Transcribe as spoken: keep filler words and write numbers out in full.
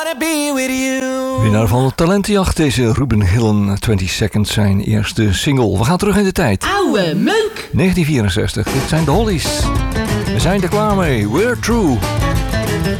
Winnaar van de talentenjacht, deze Ruben Hillen, twintig seconds, zijn eerste single. We gaan terug in de tijd. Oude meuk! negentien vierenzestig, dit zijn de Hollies. We zijn er klaar mee, we're true.